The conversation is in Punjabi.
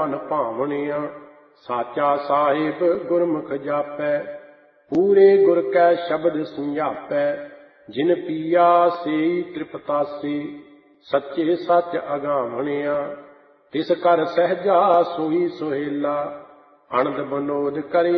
ਮਨ ਭਾਵਣਿਆ। ਸਾਚਾ ਸਾਹਿਬ ਗੁਰਮੁਖ ਜਾਪੈ, ਪੂਰੇ ਗੁਰ ਕੈ ਸ਼ਬਦ ਸਮਝਾਪੈ। ਜਿਨ ਪੀਆ ਸੇਈ ਤ੍ਰਿਪਤਾਸੀ, ਸੱਚੇ ਸੱਚ ਅਗਾਵਣਿਆ। ਤਿਸ ਕਰ ਸਹਿਜਾ ਸੋਈ ਸੁਹੇਲਾ, ਅਨੰਦ ਬਨੋਦ ਕਰੇ